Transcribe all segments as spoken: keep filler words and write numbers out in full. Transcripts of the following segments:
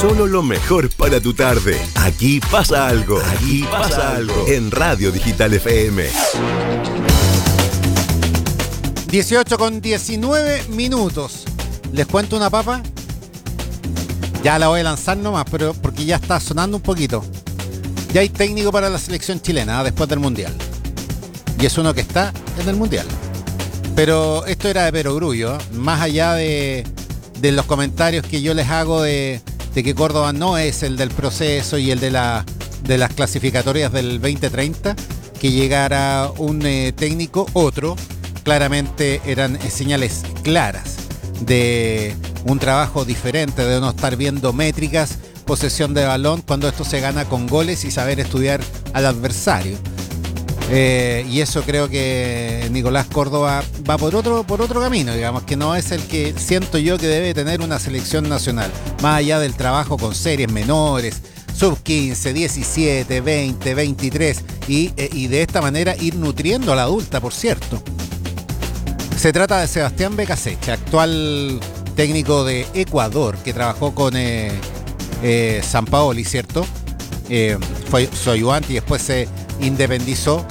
Solo lo mejor para tu tarde. Aquí pasa algo. Aquí pasa algo. En Radio Digital F M. dieciocho con diecinueve minutos. ¿Les cuento una papa? Ya la voy a lanzar nomás, pero porque ya está sonando un poquito. Ya hay técnico para la selección chilena, ¿eh? Después del Mundial. Y es uno que está en el Mundial. Pero esto era de perogrullo, ¿eh? Más allá de, de los comentarios que yo les hago de, de que Córdoba no es el del proceso y el de, la, de las clasificatorias del veinte treinta, que llegara un eh, técnico, otro, claramente eran eh, señales claras de un trabajo diferente, de no estar viendo métricas, posesión de balón, cuando esto se gana con goles y saber estudiar al adversario. Eh, y eso creo que Nicolás Córdoba va por otro, por otro camino, digamos, que no es el que siento yo que debe tener una selección nacional, más allá del trabajo con series menores, sub quince, diecisiete, veinte, veintitrés, y, eh, y de esta manera ir nutriendo a la adulta, por cierto. Se trata de Sebastián Becasecche, actual técnico de Ecuador, que trabajó con eh, eh, Sampaoli, ¿cierto? Eh, fue su ayudante y después se independizó.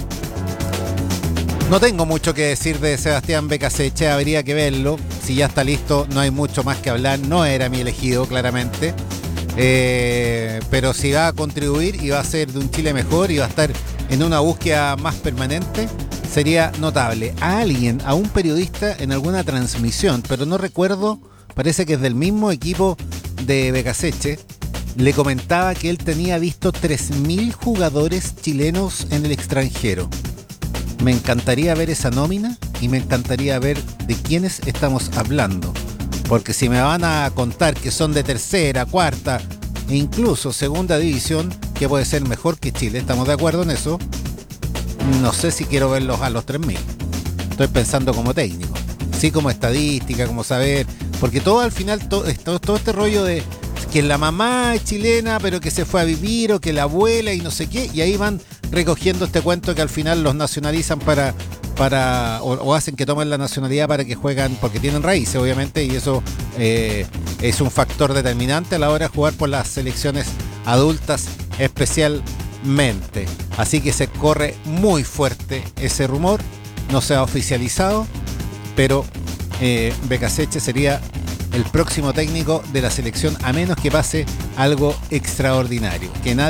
No tengo mucho que decir de Sebastián Becasecche, habría que verlo. Si ya está listo, no hay mucho más que hablar. No era mi elegido, claramente. Eh, pero si va a contribuir y va a ser de un Chile mejor y va a estar en una búsqueda más permanente, sería notable. A alguien, a un periodista en alguna transmisión, pero no recuerdo, parece que es del mismo equipo de Becasecche, le comentaba que él tenía visto tres mil jugadores chilenos en el extranjero. Me encantaría ver esa nómina y me encantaría ver de quiénes estamos hablando. Porque si me van a contar que son de tercera, cuarta e incluso segunda división, que puede ser mejor que Chile, ¿estamos de acuerdo en eso? No sé si quiero verlos a los tres mil. Estoy pensando como técnico. Sí, como estadística, como saber. Porque todo al final, todo, todo, todo este rollo de que la mamá es chilena, pero que se fue a vivir, o que la abuela y no sé qué, y ahí van recogiendo este cuento que al final los nacionalizan para, para o, o hacen que tomen la nacionalidad para que juegan, porque tienen raíces, obviamente, y eso eh, es un factor determinante a la hora de jugar por las selecciones adultas especialmente. Así que se corre muy fuerte ese rumor, no se ha oficializado, pero eh, Becasecche sería el próximo técnico de la selección, a menos que pase algo extraordinario, que nadie